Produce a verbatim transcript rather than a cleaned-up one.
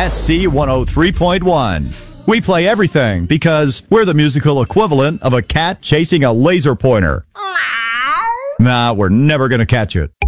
S C one oh three point one. We play everything because we're the musical equivalent of a cat chasing a laser pointer. Nah, we're never going to catch it.